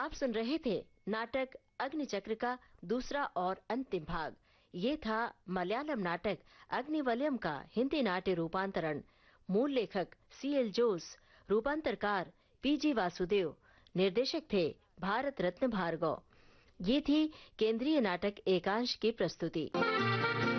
आप सुन रहे थे नाटक अग्निचक्र का दूसरा और अंतिम भाग। ये था मलयालम नाटक अग्निवलयम का हिंदी नाट्य रूपांतरण। मूल लेखक CL जोस, रूपांतरकार PG वासुदेव, निर्देशक थे भारत रत्न भार्गव। ये थी केंद्रीय नाटक एकांश की प्रस्तुति।